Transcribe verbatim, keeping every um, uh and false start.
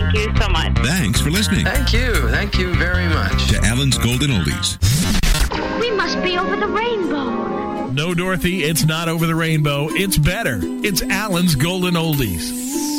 Thank you so much. Thanks for listening. Thank you. Thank you very much. To Alan's Golden Oldies. We must be over the rainbow. No, Dorothy, it's not over the rainbow. It's better. It's Alan's Golden Oldies.